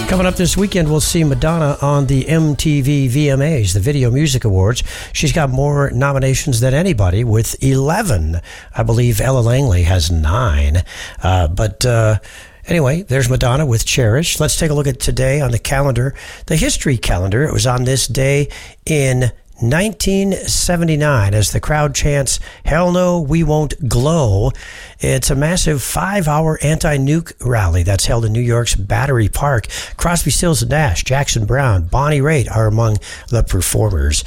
Coming up this weekend, we'll see Madonna on the MTV VMAs, the Video Music Awards. She's got more nominations than anybody with 11. I believe Ella Langley has 9. Anyway, there's Madonna with Cherish. Let's take a look at today on the calendar, the history calendar. It was on this day in 1979 as the crowd chants, "Hell no, we won't glow." It's a massive 5-hour anti-nuke rally that's held in New York's Battery Park. Crosby, Stills and Nash, Jackson Browne, Bonnie Raitt are among the performers.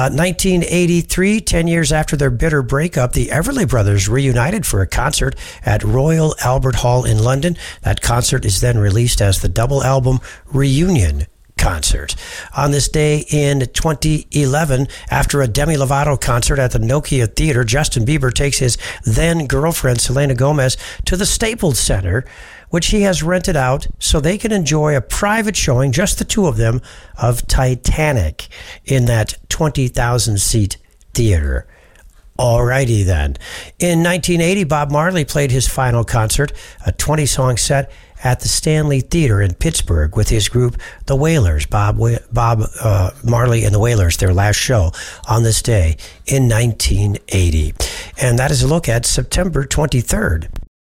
1983, 10 years after their bitter breakup, the Everly Brothers reunited for a concert at Royal Albert Hall in London. That concert is then released as the double album Reunion concert. On this day in 2011, after a Demi Lovato concert at the Nokia Theater, Justin Bieber takes his then girlfriend Selena Gomez to the Staples Center, which he has rented out so they can enjoy a private showing, just the two of them, of Titanic in that 20,000-seat theater. Alrighty then. In 1980, Bob Marley played his final concert, a 20-song set at the Stanley Theater in Pittsburgh with his group, The Wailers. Bob Marley and The Wailers, their last show on this day in 1980. And that is a look at September 23rd.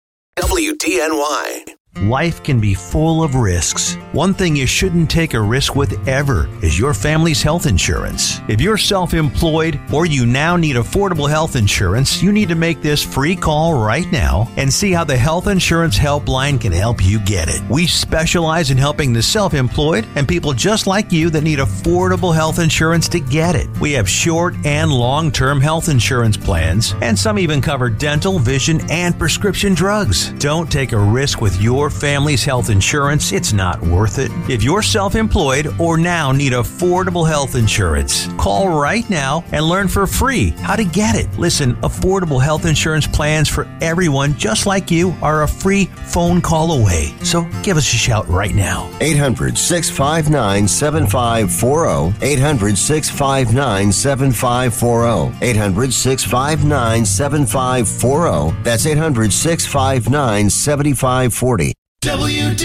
WDNY. Life can be full of risks. One thing you shouldn't take a risk with ever is your family's health insurance. If you're self-employed or you now need affordable health insurance, you need to make this free call right now and see how the Health Insurance Helpline can help you get it. We specialize in helping the self-employed and people just like you that need affordable health insurance to get it. We have short and long-term health insurance plans, and some even cover dental, vision, and prescription drugs. Don't take a risk with your family's health insurance. It's not worth it. If you're self-employed or now need affordable health insurance, call right now and learn for free how to get it. Listen, affordable health insurance plans for everyone just like you are a free phone call away. So give us a shout right now. 800-659-7540. 800-659-7540. 800-659-7540. That's 800-659-7540. WD